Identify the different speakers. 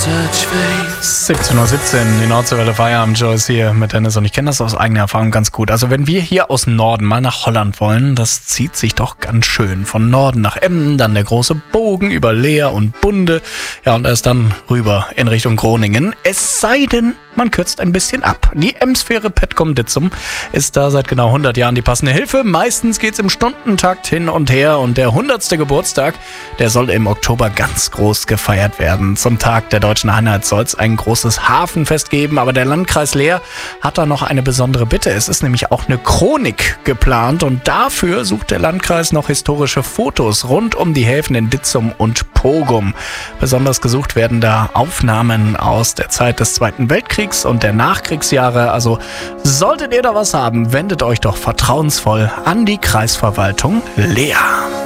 Speaker 1: 17:17 Uhr, die Nordseewelle Feierabend. Joyce hier mit Dennis und ich kenne das aus eigener Erfahrung ganz gut. Also wenn wir hier aus Norden mal nach Holland wollen, das zieht sich doch ganz schön. Von Norden nach Emden, dann der große Bogen über Leer und Bunde. Ja, und erst dann rüber in Richtung Groningen. Es sei denn, man kürzt ein bisschen ab. Die Emsfähre Petkom-Ditzum ist da seit genau 100 Jahren die passende Hilfe. Meistens geht's im Stundentakt hin und her und der 100. Geburtstag, der soll im Oktober ganz groß gefeiert werden. Zum Tag der deutschen Einheit soll es ein großes Hafenfest geben, aber der Landkreis Leer hat da noch eine besondere Bitte. Es ist nämlich auch eine Chronik geplant und dafür sucht der Landkreis noch historische Fotos rund um die Häfen in Ditzum und Pogum. Besonders gesucht werden da Aufnahmen aus der Zeit des Zweiten Weltkriegs und der Nachkriegsjahre. Also solltet ihr da was haben, wendet euch doch vertrauensvoll an die Kreisverwaltung Leer.